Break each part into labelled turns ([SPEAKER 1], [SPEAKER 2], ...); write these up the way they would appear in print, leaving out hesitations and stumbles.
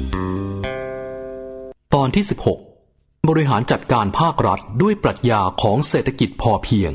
[SPEAKER 1] ตอนที่16บริหารจัดการภาครัฐด้วยปรัชญาของเศรษฐกิจพอเพียง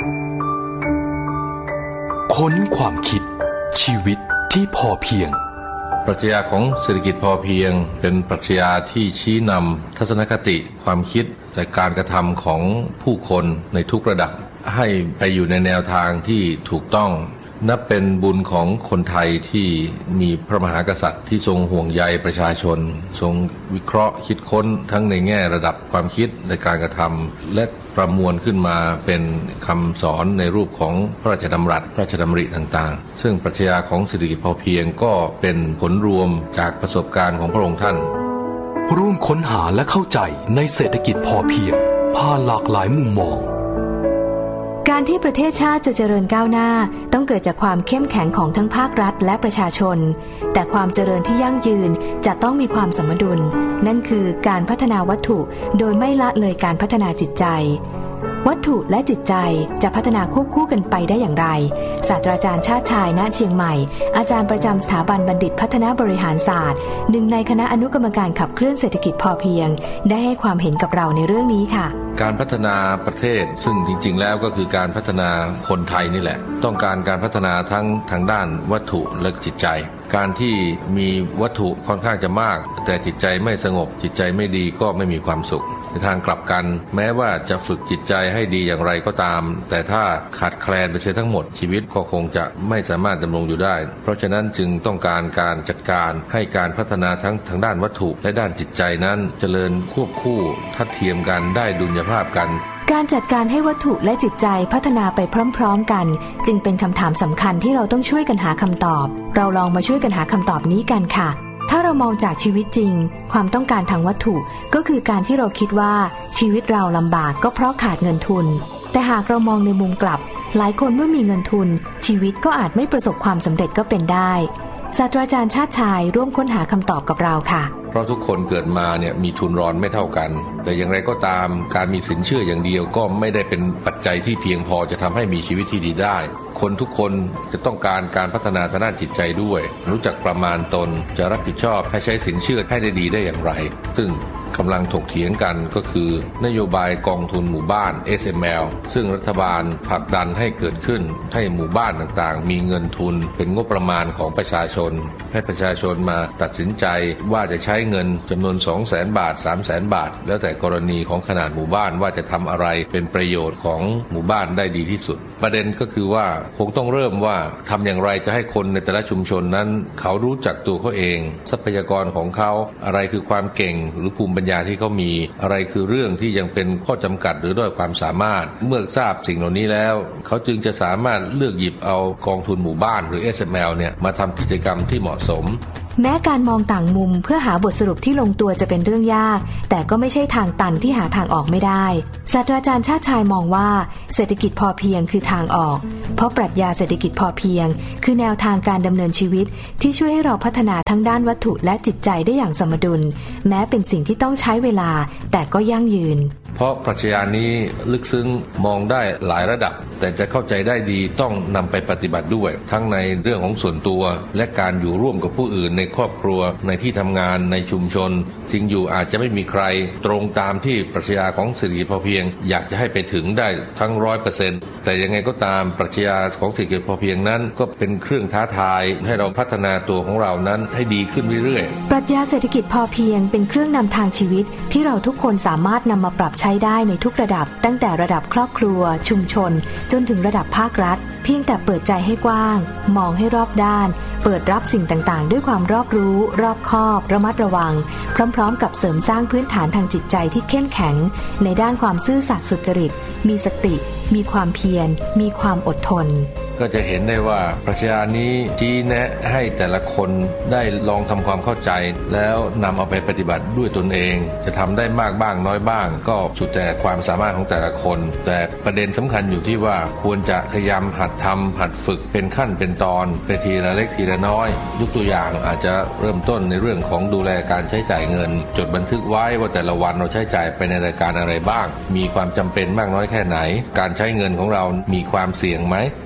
[SPEAKER 1] ค้นความคิดชีวิตที่พอเพียง
[SPEAKER 2] ปรัชญาของเศรษฐกิจพอเพียงเป็นปรัชญาที่ชี้นำทัศนคติความคิดและการกระทำของผู้คนในทุกระดับให้ไปอยู่ในแนวทางที่ถูกต้องนับเป็นบุญของคนไทยที่มีพระมหากษัตริย์ที่ทรงห่วงใยประชาชนทรงวิเคราะห์คิดค้นทั้งในแง่ระดับความคิดในการกระทำและประมวลขึ้นมาเป็นคำสอนในรูปของพระราชดำรัสพระราชดำริต่างๆซึ่งปรัชญาของเศรษฐกิจพอเพียงก็เป็นผลรวมจากประสบการณ์ของพระองค์ท่าน
[SPEAKER 1] ร่วมค้นหาและเข้าใจในเศรษฐกิจพอเพียงผ่านหลากหลายมุมมอง
[SPEAKER 3] การที่ประเทศชาติจะเจริญก้าวหน้าต้องเกิดจากความเข้มแข็งของทั้งภาครัฐและประชาชนแต่ความเจริญที่ยั่งยืนจะต้องมีความสมดุลนั่นคือการพัฒนาวัตถุโดยไม่ละเลยการพัฒนาจิตใจวัตถุและจิตใจจะพัฒนาควบคู่กันไปได้อย่างไรศาสตราจารย์ชาติชายณเชียงใหม่อาจารย์ประจำสถาบันบัณฑิตพัฒนาบริหารศาสตร์หนึ่งในคณะอนุกรรมการขับเคลื่อนเศรษฐกิจพอเพียงได้ให้ความเห็นกับเราในเรื่องนี้ค่ะ
[SPEAKER 2] การพัฒนาประเทศซึ่งจริงๆแล้วก็คือการพัฒนาคนไทยนี่แหละต้องการการพัฒนาทั้งทางด้านวัตถุและจิตใจการที่มีวัตถุค่อนข้างจะมากแต่จิตใจไม่สงบจิตใจไม่ดีก็ไม่มีความสุขในทางกลับกันแม้ว่าจะฝึกจิตใจให้ดีอย่างไรก็ตามแต่ถ้าขาดแคลนไปเสียทั้งหมดชีวิตก็คงจะไม่สามารถดำรงอยู่ได้เพราะฉะนั้นจึงต้องการการจัดการให้การพัฒนาทั้งทางด้านวัตถุและด้านจิตใจนั้นเจริญควบคู่ทัดเทียมกันได้ดุลยภาพกัน
[SPEAKER 3] การจัดการให้วัตถุและจิตใจพัฒนาไปพร้อมๆกันจึงเป็นคำถามสำคัญที่เราต้องช่วยกันหาคำตอบเราลองมาช่วยกันหาคำตอบนี้กันค่ะถ้าเรามองจากชีวิตจริงความต้องการทางวัตถุก็คือการที่เราคิดว่าชีวิตเราลำบากก็เพราะขาดเงินทุนแต่หากเรามองในมุมกลับหลายคนเมื่อมีเงินทุนชีวิตก็อาจไม่ประสบความสำเร็จก็เป็นได้ศาสตราจารย์ชาติชายร่วมค้นหาคำตอบกับเราค่ะ
[SPEAKER 2] เพราะทุกคนเกิดมาเนี่ยมีทุนรอนไม่เท่ากันแต่อย่างไรก็ตามการมีสินเชื่ออย่างเดียวก็ไม่ได้เป็นปัจจัยที่เพียงพอจะทำให้มีชีวิตที่ดีได้คนทุกคนจะต้องการการพัฒนาทางด้านจิตใจด้วยรู้จักประมาณตนจะรับผิดชอบให้ใช้สินเชื่อให้ได้ดีได้อย่างไรซึ่งกำลังถกเถียงกันก็คือนโยบายกองทุนหมู่บ้าน SML ซึ่งรัฐบาลผลักดันให้เกิดขึ้นให้หมู่บ้านต่างๆมีเงินทุนเป็นงบประมาณของประชาชนให้ประชาชนมาตัดสินใจว่าจะใช้เงินจำนวน 200,000 บาท 300,000 บาทแล้วแต่กรณีของขนาดหมู่บ้านว่าจะทำอะไรเป็นประโยชน์ของหมู่บ้านได้ดีที่สุดประเด็นก็คือว่าคงต้องเริ่มว่าทำอย่างไรจะให้คนในแต่ละชุมชนนั้นเขารู้จักตัวเขาเองทรัพยากรของเขาอะไรคือความเก่งหรือภูมิปัญญาที่เขามีอะไรคือเรื่องที่ยังเป็นข้อจำกัดหรือด้อยความสามารถเมื่อทราบสิ่งเหล่านี้แล้วเขาจึงจะสามารถเลือกหยิบเอากองทุนหมู่บ้านหรือ SML เนี่ยมาทำกิจกรรมที่เหมาะสม
[SPEAKER 3] แม้การมองต่างมุมเพื่อหาบทสรุปที่ลงตัวจะเป็นเรื่องยากแต่ก็ไม่ใช่ทางตันที่หาทางออกไม่ได้ศาสตราจารย์ชาติชายมองว่าเศรษฐกิจพอเพียงคือทางออกเพราะปรัชญาเศรษฐกิจพอเพียงคือแนวทางการดำเนินชีวิตที่ช่วยให้เราพัฒนาทั้งด้านวัตถุและจิตใจได้อย่างสมดุลแม้เป็นสิ่งที่ต้องใช้เวลาแต่ก็ยั่งยืน
[SPEAKER 2] เพราะปรัชญานี้ลึกซึ้งมองได้หลายระดับแต่จะเข้าใจได้ดีต้องนำไปปฏิบัติด้วยทั้งในเรื่องของส่วนตัวและการอยู่ร่วมกับผู้อื่นในครอบครัวในที่ทำงานในชุมชนจริงอยู่อาจจะไม่มีใครตรงตามที่ปรัชญาของเศรษฐกิจพอเพียงอยากจะให้ไปถึงได้ทั้ง 100% แต่ยังไงก็ตามปรัชญาของเศรษฐกิจพอเพียงนั้นก็เป็นเครื่องท้าทายให้เราพัฒนาตัวของเรานั้นให้ดีขึ้นเรื่อย
[SPEAKER 3] ๆปรัชญาเศรษฐกิจพอเพียงเป็นเครื่องนำทางชีวิตที่เราทุกคนสามารถนำมาปรับใช้ได้ในทุกระดับตั้งแต่ระดับครอบครัวชุมชนจนถึงระดับภาครัฐเพียงแต่เปิดใจให้กว้างมองให้รอบด้านเปิดรับสิ่งต่างๆด้วยความรอบรู้รอบคอบระมัดระวังพร้อมๆกับเสริมสร้างพื้นฐานทางจิตใจที่เข้มแข็งในด้านความซื่อสัตย์สุจริตมีสติมีความเพียรมีความอดทน
[SPEAKER 2] ก็จะเห็นได้ว่าปรัชญานี้ชี้แนะให้แต่ละคนได้ลองทำความเข้าใจแล้วนำเอาไปปฏิบัติด้วยตนเองจะทำได้มากบ้างน้อยบ้างก็สุดแต่ความสามารถของแต่ละคนแต่ประเด็นสำคัญอยู่ที่ว่าควรจะพยายามหัดทำหัดฝึกเป็นขั้นเป็นตอนไปทีละเล็กทีละน้อยยกตัวอย่างอาจจะเริ่มต้นในเรื่องของดูแลการใช้จ่ายเงินจดบันทึกไว้ว่าแต่ละวันเราใช้จ่ายไปในรายการอะไรบ้างมีความจำเป็นมากน้อยแค่ไหนการใช้เงินของเรามีความเสี่ยงไหมเผื่อเรา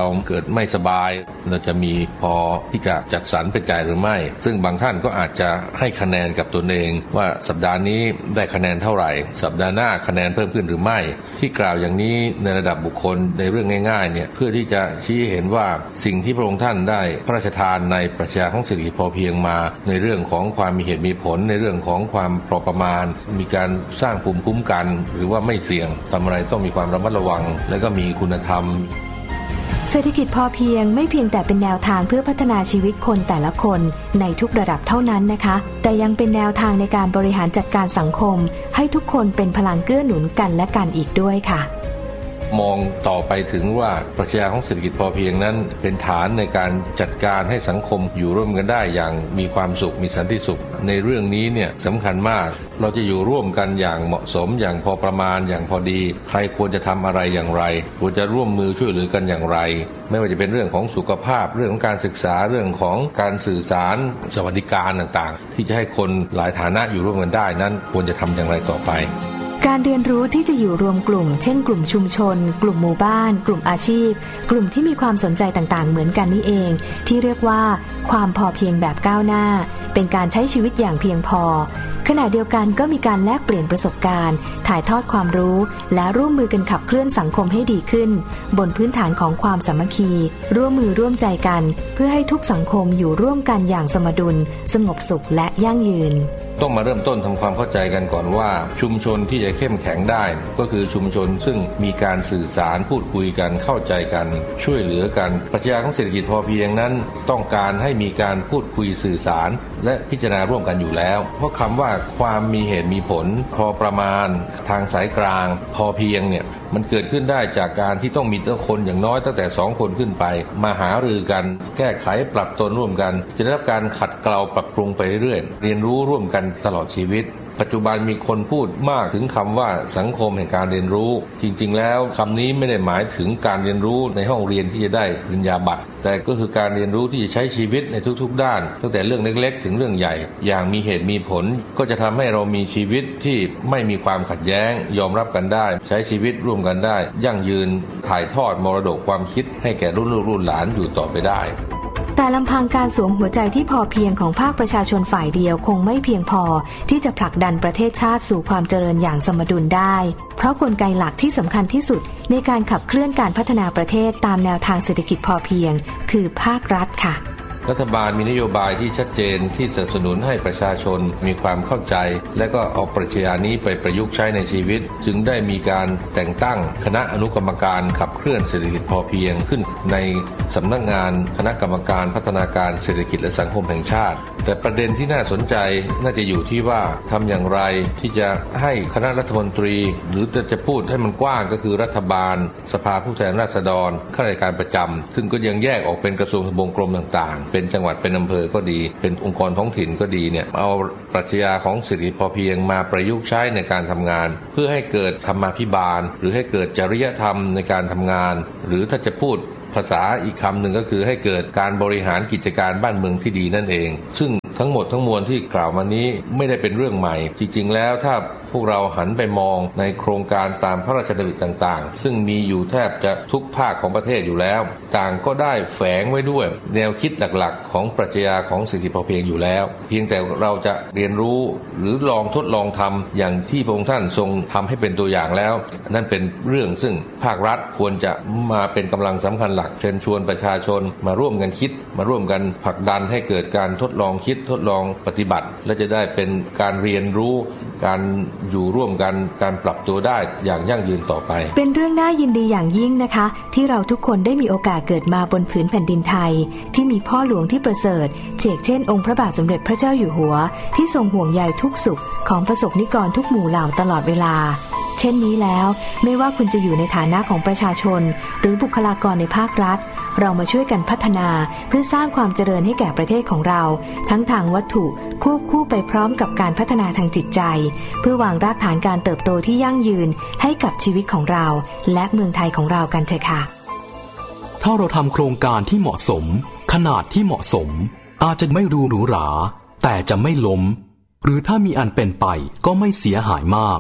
[SPEAKER 2] เราเกิดไม่สบายเราจะมีพอที่จะจัดสรรไปจ่ายหรือไม่ซึ่งบางท่านก็อาจจะให้คะแนนกับตนเองว่าสัปดาห์นี้ได้คะแนนเท่าไหร่สัปดาห์หน้าคะแนนเพิ่มขึ้นหรือไม่ที่กล่าวอย่างนี้ในระดับบุคคลในเรื่องง่ายๆเนี่ยเพื่อที่จะชี้เห็นว่าสิ่งที่พระองค์ท่านได้พระราชทานในปรัชญาของเศรษฐกิจพอเพียงมาในเรื่องของความมีเหตุมีผลในเรื่องของความพอประมาณมีการสร้างภูมิคุ้มกันหรือว่าไม่เสี่ยงทำอะไรต้องมีความระมัดระวังและก็มีคุณธรรม
[SPEAKER 3] เศรษฐกิจพอเพียงไม่เพียงแต่เป็นแนวทางเพื่อพัฒนาชีวิตคนแต่ละคนในทุกระดับเท่านั้นนะคะแต่ยังเป็นแนวทางในการบริหารจัดการสังคมให้ทุกคนเป็นพลังเกื้อหนุนกันและกันอีกด้วยค่ะ
[SPEAKER 2] มองต่อไปถึงว่าปรัชญาของเศรษฐกิจพอเพียงนั้นเป็นฐานในการจัดการให้สังคมอยู่ร่วมกันได้อย่างมีความสุขมีสันติสุขในเรื่องนี้เนี่ยสำคัญมากเราจะอยู่ร่วมกันอย่างเหมาะสมอย่างพอประมาณอย่างพอดีใครควรจะทำอะไรอย่างไรควรจะร่วมมือช่วยเหลือกันอย่างไรไม่ว่าจะเป็นเรื่องของสุขภาพเรื่องของการศึกษาเรื่องของการสื่อสารสวัสดิการต่างๆที่จะให้คนหลายฐานะอยู่ร่วมกันได้นั้นควรจะทำอย่างไรต่อไป
[SPEAKER 3] การเรียนรู้ที่จะอยู่รวมกลุ่มเช่นกลุ่มชุมชนกลุ่มหมู่บ้านกลุ่มอาชีพกลุ่มที่มีความสนใจต่างๆเหมือนกันนี่เองที่เรียกว่าความพอเพียงแบบก้าวหน้าเป็นการใช้ชีวิตอย่างเพียงพอขณะเดียวกันก็มีการแลกเปลี่ยนประสบการณ์ถ่ายทอดความรู้และร่วมมือกันขับเคลื่อนสังคมให้ดีขึ้นบนพื้นฐานของความสามัคคีร่วมมือร่วมใจกันเพื่อให้ทุกสังคมอยู่ร่วมกันอย่างสมดุลสงบสุขและยั่งยืน
[SPEAKER 2] ต้องมาเริ่มต้นทำความเข้าใจกันก่อนว่าชุมชนที่จะเข้มแข็งได้ก็คือชุมชนซึ่งมีการสื่อสารพูดคุยกันเข้าใจกันช่วยเหลือกันปรัชญาของเศรษฐกิจพอเพียงนั้นต้องการให้มีการพูดคุยสื่อสารและพิจารณาร่วมกันอยู่แล้วเพราะคำว่าความมีเหตุมีผลพอประมาณทางสายกลางพอเพียงเนี่ยมันเกิดขึ้นได้จากการที่ต้องมีคนอย่างน้อยตั้งแต่2คนขึ้นไปมาหารือกันแก้ไขปรับตนร่วมกันจะได้รับการขัดเกลาปรับปรุงไปเรื่อยๆเรียนรู้ร่วมกันตลอดชีวิตปัจจุบันมีคนพูดมากถึงคำว่าสังคมแห่งการเรียนรู้จริงๆแล้วคำนี้ไม่ได้หมายถึงการเรียนรู้ในห้องเรียนที่จะได้ปริญญาบัตรแต่ก็คือการเรียนรู้ที่จะใช้ชีวิตในทุกๆด้านตั้งแต่เรื่องเล็กๆถึงเรื่องใหญ่อย่างมีเหตุมีผลก็จะทำให้เรามีชีวิตที่ไม่มีความขัดแย้งยอมรับกันได้ใช้ชีวิตร่วมกันได้ยั่งยืนถ่ายทอดมรดกความคิดให้แก่รุ่นลูกรุ่นหลานอยู่ต่อไปได้
[SPEAKER 3] แต่ลำพังการสวมหัวใจที่พอเพียงของภาคประชาชนฝ่ายเดียวคงไม่เพียงพอที่จะผลักดันประเทศชาติสู่ความเจริญอย่างสมดุลได้เพราะกลไกหลักที่สำคัญที่สุดในการขับเคลื่อนการพัฒนาประเทศตามแนวทางเศรษฐกิจพอเพียงคือภาครัฐค่ะ
[SPEAKER 2] รัฐบาลมีนโยบายที่ชัดเจนที่สนับสนุนให้ประชาชนมีความเข้าใจและก็เอาปรัชญานี้ไปประยุกต์ใช้ในชีวิตจึงได้มีการแต่งตั้งคณะอนุกรรมการขับเคลื่อนเศรษฐกิจพอเพียงขึ้นในสำนักงานคณะกรรมการพัฒนาการเศรษฐกิจและสังคมแห่งชาติแต่ประเด็นที่น่าสนใจน่าจะอยู่ที่ว่าทำอย่างไรที่จะให้คณะรัฐมนตรีหรือจะพูดให้มันกว้างก็คือรัฐบาลสภาผู้แทนราษฎรข้าราชการประจำซึ่งก็ยังแยกออกเป็นกระทรวงทบวงกรมต่างๆเป็นจังหวัดเป็นอำเภอก็ดีเป็นองค์กรท้องถิ่นก็ดีเนี่ยเอาปรัชญาของเศรษฐกิจพอเพียงมาประยุกต์ใช้ในการทำงานเพื่อให้เกิดธรรมาภิบาลหรือให้เกิดจริยธรรมในการทำงานหรือถ้าจะพูดภาษาอีกคำหนึ่งก็คือให้เกิดการบริหารกิจการบ้านเมืองที่ดีนั่นเองซึ่งทั้งหมดทั้งมวลที่กล่าวมานี้ไม่ได้เป็นเรื่องใหม่จริงๆแล้วถ้าพวกเราหันไปมองในโครงการตามพระราชดำริต่างๆซึ่งมีอยู่แทบจะทุกภาคของประเทศอยู่แล้วต่างก็ได้แฝงไว้ด้วยแนวคิดหลักๆของปรัชญาของเศรษฐกิจพอเพียงอยู่แล้วเพียงแต่เราจะเรียนรู้หรือลองทดลองทำอย่างที่พระองค์ท่านทรงทำให้เป็นตัวอย่างแล้วนั่นเป็นเรื่องซึ่งภาครัฐควรจะมาเป็นกำลังสำคัญหลักเชิญชวนประชาชนมาร่วมกันคิดมาร่วมกันผลักดันให้เกิดการทดลองคิดทดลองปฏิบัติและจะได้เป็นการเรียนรู้การอยู่ร่วมกันการปรับตัวได้อย่างยั่งยืนต่อไป
[SPEAKER 3] เป็นเรื่องน่ายินดีอย่างยิ่งนะคะที่เราทุกคนได้มีโอกาสเกิดมาบนผืนแผ่นดินไทยที่มีพ่อหลวงที่ประเสริฐเช่นองค์พระบาทสมเด็จพระเจ้าอยู่หัวที่ทรงห่วงใยทุกสุขของประสบนิกรทุกหมู่เหล่าตลอดเวลาเช่นนี้แล้วไม่ว่าคุณจะอยู่ในฐานะของประชาชนหรือบุคลากรในภาครัฐเรามาช่วยกันพัฒนาเพื่อสร้างความเจริญให้แก่ประเทศของเราทั้งทางวัตถุควบคู่ไปพร้อมกับการพัฒนาทางจิตใจเพื่อวางรากฐานการเติบโตที่ยั่งยืนให้กับชีวิตของเราและเมืองไทยของเรากันเถอะค่ะ
[SPEAKER 1] ถ้าเราทำโครงการที่เหมาะสมขนาดที่เหมาะสมอาจจะไม่ดูหรูหราแต่จะไม่ล้มหรือถ้ามีอันเป็นไปก็ไม่เสียหายมาก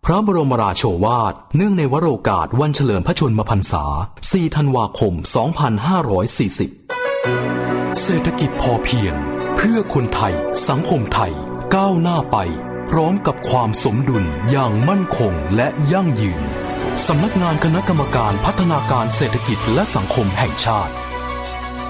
[SPEAKER 1] พระบรมราโชวาทเนื่องในวโรกาสวันเฉลิมพระชนมพรรษา 4 ธันวาคม 2540 เศรษฐกิจพอเพียงเพื่อคนไทยสังคมไทยก้าวหน้าไปพร้อมกับความสมดุลอย่างมั่นคงและยั่งยืนสำนักงานคณะกรรมการพัฒนาการเศรษฐกิจและสังคมแห่งชาติ